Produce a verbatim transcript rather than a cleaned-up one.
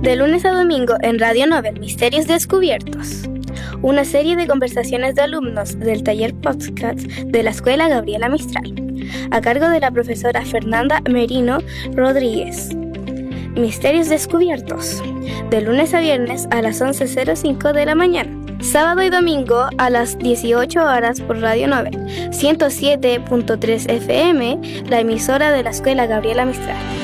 De lunes a domingo en Radio Nobel, Misterios Descubiertos. Una serie de conversaciones de alumnos del taller podcast de la Escuela Gabriela Mistral, a cargo de la profesora Fernanda Merino Rodríguez. Misterios Descubiertos, de lunes a viernes a las once cero cinco de la mañana. Sábado y domingo a las dieciocho horas por Radio Nobel, ciento siete punto tres F M, la emisora de la Escuela Gabriela Mistral.